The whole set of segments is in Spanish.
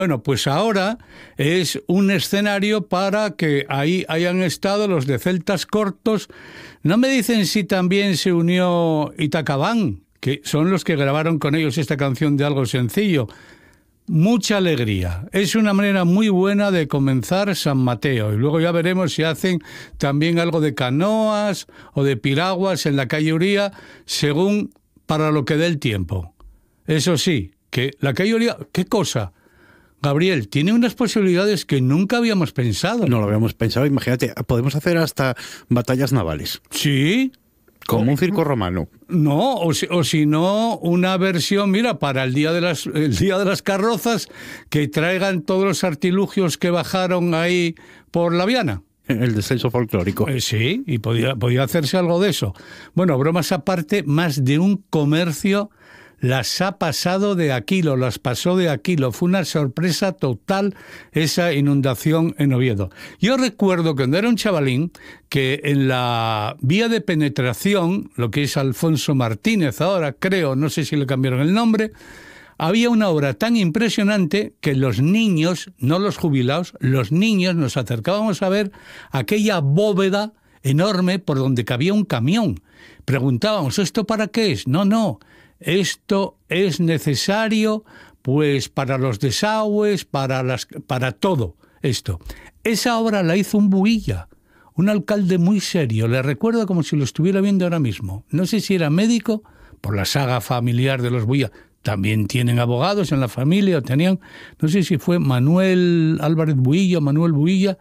Bueno, pues ahora es un escenario para que ahí hayan estado los de Celtas Cortos. No me dicen si también se unió Itacabán, que son los que grabaron con ellos esta canción de Algo Sencillo. Mucha alegría. Es una manera muy buena de comenzar San Mateo. Y luego ya veremos si hacen también algo de canoas o de piraguas en la calle Uría, según para lo que dé el tiempo. Eso sí, que la calle Uría, ¿qué cosa? Gabriel, tiene unas posibilidades que nunca habíamos pensado. No lo habíamos pensado, imagínate, podemos hacer hasta batallas navales. Sí. Como un circo romano. No, o si no, una versión, mira, para el día de las carrozas, que traigan todos los artilugios que bajaron ahí por la Viana. El descenso folclórico. Sí, y podía hacerse algo de eso. Bueno, bromas aparte, más de un comercio las ha pasado de Aquilo, las pasó de Aquilo. Fue una sorpresa total esa inundación en Oviedo. Yo recuerdo cuando era un chavalín que en la vía de penetración, lo que es Alfonso Martínez ahora, creo, no sé si le cambiaron el nombre, había una obra tan impresionante que los niños, no los jubilados, los niños nos acercábamos a ver aquella bóveda enorme por donde cabía un camión. Preguntábamos, ¿esto para qué es? No. Esto es necesario, pues, para los desagües, para todo esto. Esa obra la hizo un builla, un alcalde muy serio. Le recuerdo como si lo estuviera viendo ahora mismo. No sé si era médico, por la saga familiar de los Builla. También tienen abogados en la familia, tenían, no sé si fue Manuel Álvarez Builla, Manuel Builla.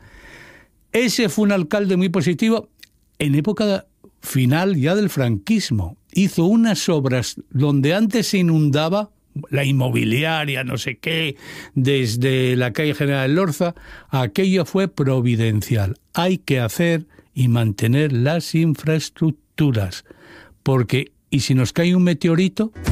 Ese fue un alcalde muy positivo en época final ya del franquismo. Hizo unas obras donde antes se inundaba, la inmobiliaria, no sé qué, desde la calle General Lorza, aquello fue providencial. Hay que hacer y mantener las infraestructuras, porque, ¿y si nos cae un meteorito?